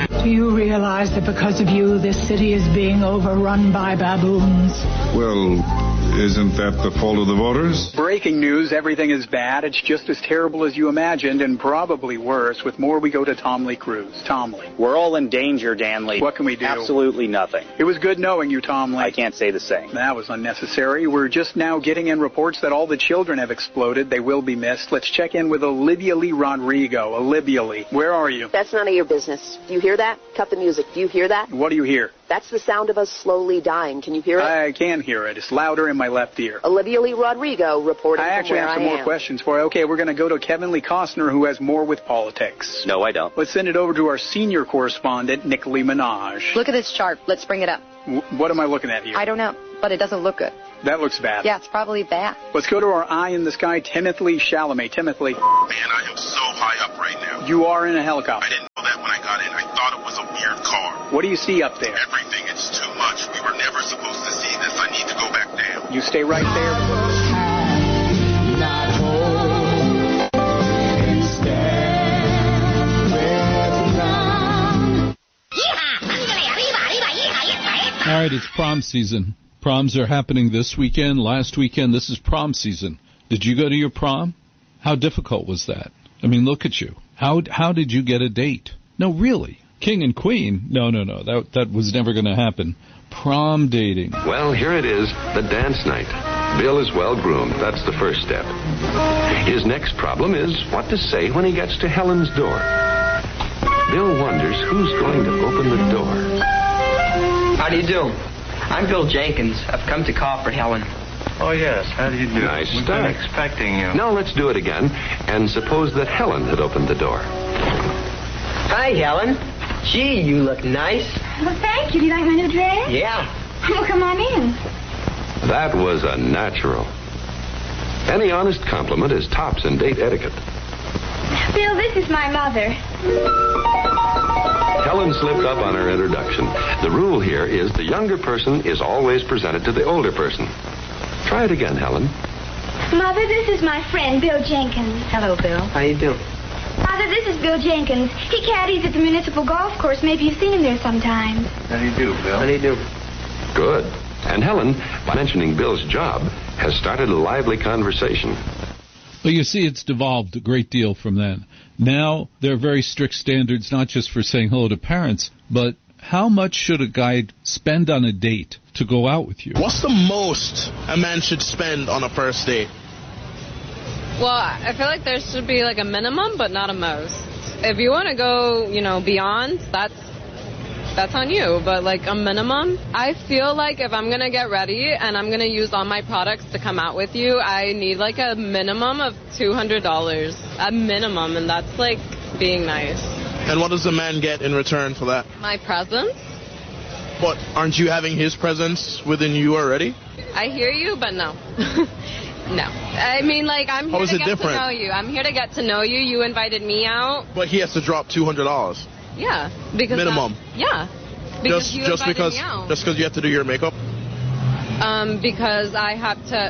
Do you realize that because of you, this city is being overrun by baboons? Well, isn't that the fault of the voters? Breaking news, everything is bad. It's just as terrible as you imagined, and probably worse. With more, we go to Tom Lee Cruz. Tom Lee. We're all in danger, Dan Lee. What can we do? Absolutely nothing. It was good knowing you, Tom Lee. I can't say the same. That was unnecessary. We're just now getting in reports that all the children have exploded. They will be missed. Let's check in with Olivia Lee Rodrigo. Olivia Lee, where are you? That's none of your business. Do you hear that? Cut the music. Do you hear that? What do you hear? That's the sound of us slowly dying. Can you hear it? I can hear it. It's louder in my left ear. Olivia Lee Rodrigo reporting I actually from where have some more questions for you. Okay, we're going to go to Kevin Lee Costner, who has more with politics. No, I don't. Let's send it over to our senior correspondent, Nick Lee Minaj. Look at this chart. Let's bring it up. What am I looking at here? I don't know, but it doesn't look good. That looks bad. Yeah, it's probably bad. Let's go to our eye in the sky, Timothy Chalamet. Timothy. Man, I am so high up right now. You are in a helicopter. I didn't know that when I got in. I thought it was a weird car. What do you see up there? Everything. It's too much. We were never supposed to see this. I need to go back down. You stay right there. All right, it's prom season. Proms are happening this weekend, last weekend. This is prom season. Did you go to your prom? How difficult was that? I mean, look at you. How did you get a date? No, really. King and queen? No. That was never going to happen. Prom dating. Well, here it is, the dance night. Bill is well groomed. That's the first step. His next problem is what to say when he gets to Helen's door. Bill wonders who's going to open the door. How do you do? I'm Bill Jenkins. I've come to call for Helen. Oh, yes. How do you do? Nice We've start. been expecting you. Now let's do it again, and suppose that Helen had opened the door. Hi, Helen. Gee, you look nice. Well, thank you. Do you like my new dress? Yeah. Well, come on in. That was a natural. Any honest compliment is tops in date etiquette. Bill, this is my mother. Helen slipped up on her introduction. The rule here is the younger person is always presented to the older person. Try it again, Helen. Mother, this is my friend, Bill Jenkins. Hello, Bill. How do you do? Mother, this is Bill Jenkins. He caddies at the municipal golf course. Maybe you've seen him there sometimes. How do you do, Bill? How do you do? Good. And Helen, by mentioning Bill's job, has started a lively conversation. Well, you see, it's devolved a great deal from then. Now, there are very strict standards, not just for saying hello to parents, but how much should a guy spend on a date to go out with you? What's the most a man should spend on a first date? Well, I feel like there should be like a minimum, but not a most. If you want to go, beyond, that's on you. But like a minimum, I feel like if I'm going to get ready and I'm going to use all my products to come out with you, I need like a minimum of $200. A minimum, and that's like being nice. And what does the man get in return for that? My presents. But aren't you having his presence within you already? I hear you, but no. No. I mean, like, I'm here to get to know you. I'm here to get to know you. You invited me out. But he has to drop $200. Yeah. Because minimum. Yeah. Because just because you have to do your makeup? Because I have to...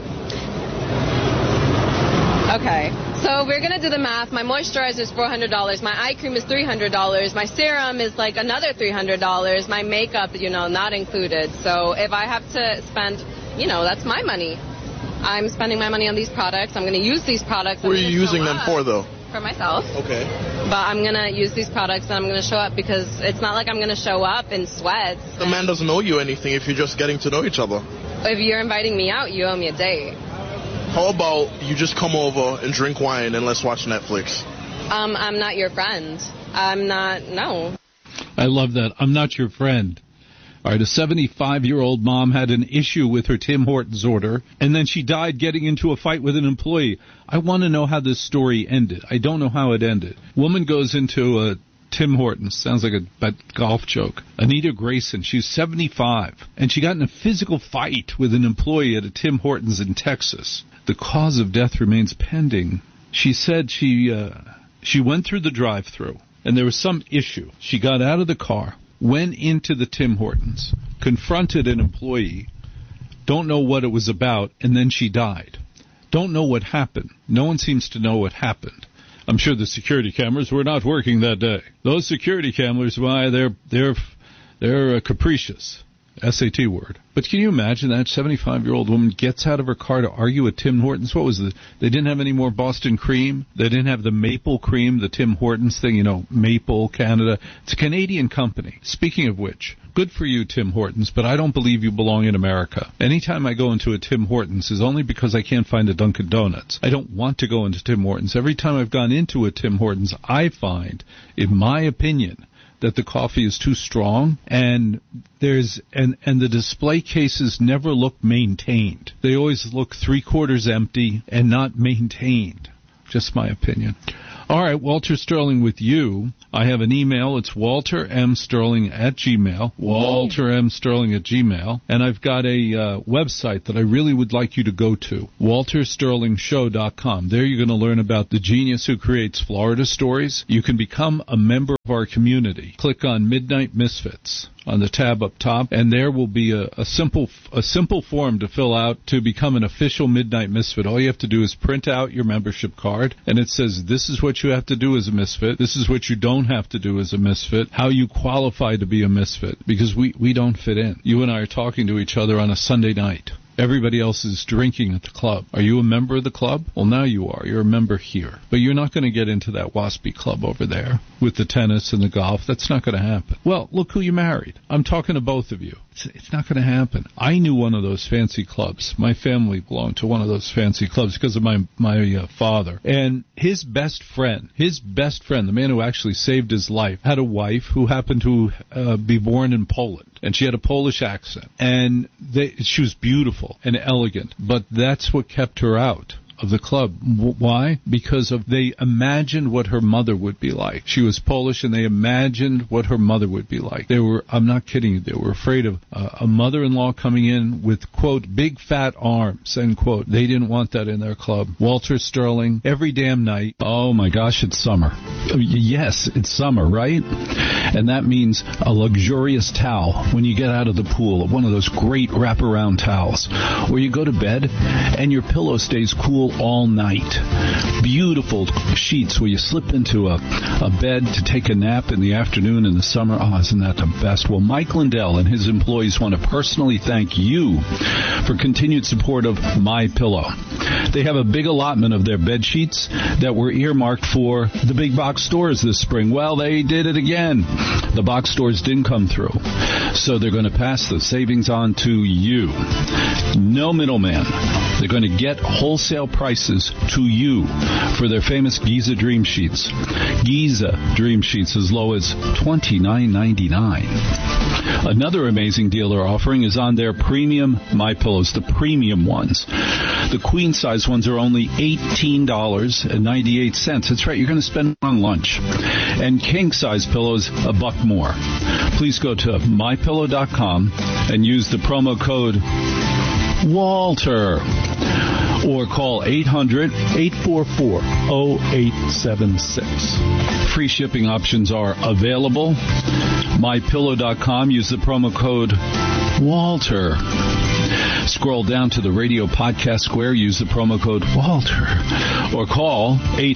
Okay. So we're going to do the math. My moisturizer is $400. My eye cream is $300. My serum is like another $300. My makeup, not included. So if I have to spend, that's my money. I'm spending my money on these products. I'm going to use these products. Who are you using them for, though? For myself. Okay. But I'm going to use these products and I'm going to show up because it's not like I'm going to show up in sweats. The man doesn't owe you anything if you're just getting to know each other. If you're inviting me out, you owe me a date. How about you just come over and drink wine and let's watch Netflix? I'm not your friend. I'm not, no. I love that. I'm not your friend. All right, a 75-year-old mom had an issue with her Tim Hortons order, and then she died getting into a fight with an employee. I want to know how this story ended. I don't know how it ended. Woman goes into a Tim Hortons. Sounds like a golf joke. Anita Grayson, she's 75, and she got in a physical fight with an employee at a Tim Hortons in Texas. The cause of death remains pending. She said she went through the drive-thru, and there was some issue. She got out of the car, went into the Tim Hortons, confronted an employee, don't know what it was about, and then she died. Don't know what happened. No one seems to know what happened. I'm sure the security cameras were not working that day. Those security cameras, why, they're capricious. SAT word. But can you imagine that 75-year-old woman gets out of her car to argue with Tim Hortons? What was it? They didn't have any more Boston cream. They didn't have the maple cream, the Tim Hortons thing, you know, Maple, Canada. It's a Canadian company. Speaking of which, good for you, Tim Hortons, but I don't believe you belong in America. Anytime I go into a Tim Hortons is only because I can't find a Dunkin' Donuts. I don't want to go into Tim Hortons. Every time I've gone into a Tim Hortons, I find, in my opinion, that the coffee is too strong, and the display cases never look maintained. They always look 3/4 empty and not maintained. Just my opinion. All right, Walter Sterling with you. I have an email. It's waltermsterling@gmail. waltermsterling@gmail. And I've got a website that I really would like you to go to, waltersterlingshow.com. There you're going to learn about the genius who creates Florida stories. You can become a member of our community. Click on Midnight Misfits on the tab up top, and there will be a simple form to fill out to become an official Midnight Misfit. All you have to do is print out your membership card, and it says this is what you have to do as a misfit, this is what you don't have to do as a misfit, how you qualify to be a misfit, because we don't fit in. You and I are talking to each other on a Sunday night. Everybody else is drinking at the club. Are you a member of the club? Well, now you are. You're a member here. But you're not going to get into that waspy club over there with the tennis and the golf. That's not going to happen. Well, look who you married. I'm talking to both of you. It's not going to happen. I knew one of those fancy clubs. My family belonged to one of those fancy clubs because of my father. And his best friend, the man who actually saved his life, had a wife who happened to be born in Poland. And she had a Polish accent. And she was beautiful and elegant. But that's what kept her out of the club. Why? Because they imagined what her mother would be like. She was Polish, and they imagined what her mother would be like. I'm not kidding you, they were afraid of a mother-in-law coming in with, quote, big fat arms, end quote. They didn't want that in their club. Walter Sterling, every damn night. Oh my gosh, it's summer. Yes, it's summer, right? And that means a luxurious towel when you get out of the pool, one of those great wraparound towels, where you go to bed and your pillow stays cool all night. Beautiful sheets where you slip into a bed to take a nap in the afternoon in the summer. Oh, isn't that the best? Well, Mike Lindell and his employees want to personally thank you for continued support of MyPillow. They have a big allotment of their bed sheets that were earmarked for the big box stores this spring. Well, they did it again. The box stores didn't come through. So they're going to pass the savings on to you. No middleman. They're going to get wholesale prices to you for their famous Giza Dream Sheets. Giza Dream Sheets as low as $29.99. Another amazing deal they're offering is on their premium MyPillows, the premium ones. The queen size ones are only $18.98. That's right, you're going to spend on lunch. And king size pillows, $1 more. Please go to mypillow.com and use the promo code Walter, or call 800-844-0876. Free shipping options are available. MyPillow.com. Use the promo code Walter. Scroll down to the radio podcast square. Use the promo code Walter. Or call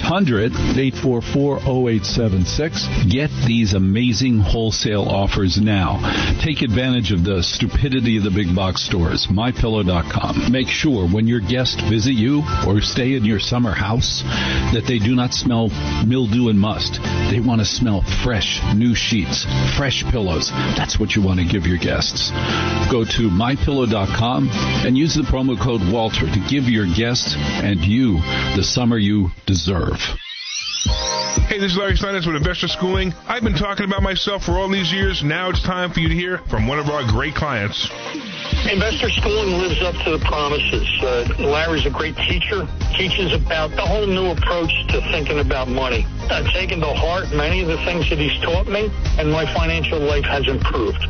800-844-0876. Get these amazing wholesale offers now. Take advantage of the stupidity of the big box stores. MyPillow.com. Make sure when your guests visit you or stay in your summer house that they do not smell mildew and must. They want to smell fresh, new sheets, fresh pillows. That's what you want to give your guests. Go to MyPillow.com and use the promo code Walter to give your guests and you the summer you deserve. Hey, this is Larry Steinitz with Investor Schooling. I've been talking about myself for all these years. Now it's time for you to hear from one of our great clients. Investor Schooling lives up to the promises. Larry's a great teacher, teaches about the whole new approach to thinking about money. I've taken to heart many of the things that he's taught me, and my financial life has improved.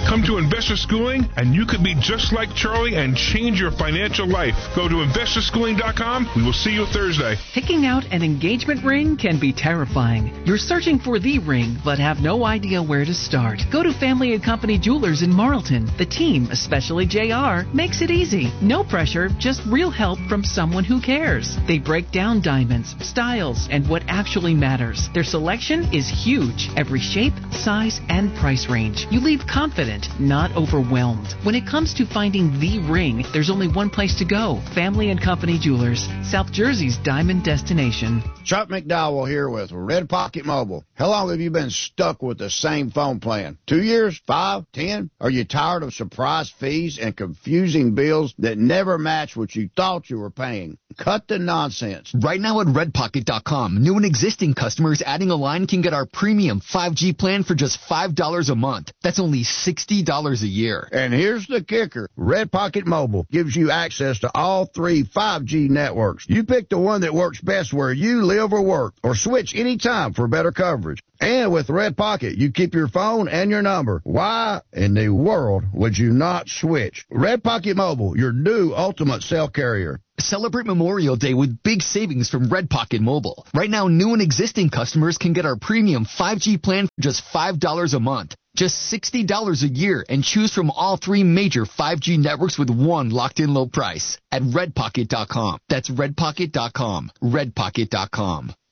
Come to Investor Schooling, and you could be just like Charlie and change your financial life. Go to investorschooling.com. We will see you Thursday. Picking out an engagement ring can be terrifying. You're searching for the ring, but have no idea where to start. Go to Family & Company Jewelers in Marlton. The team, especially JR, makes it easy. No pressure, just real help from someone who cares. They break down diamonds, styles, and what actually matters. Their selection is huge. Every shape, size, and price range. You leave confident, not overwhelmed. When it comes to finding the ring, there's only one place to go. Family & Company Jewelers, South Jersey's diamond destination. Chuck McDowell here with Red Pocket Mobile. How long have you been stuck with the same phone plan? 2 years? 5? 10? Are you tired of surprise fees and confusing bills that never match what you thought you were paying? Cut the nonsense. Right now at redpocket.com, new and existing customers adding a line can get our premium 5G plan for just $5 a month. That's only $60 a year. And here's the kicker. Red Pocket Mobile gives you access to all 3 5G networks. You pick the one that works best where you live or work, or switch anytime for better coverage. And with Red Pocket, you keep your phone and your number. Why in the world would you not switch? Red Pocket Mobile, your new ultimate cell carrier. Celebrate Memorial Day with big savings from Red Pocket Mobile. Right now, new and existing customers can get our premium 5G plan for just $5 a month. Just $60 a year and choose from all 3 major 5G networks with one locked-in low price at redpocket.com. That's redpocket.com. Redpocket.com.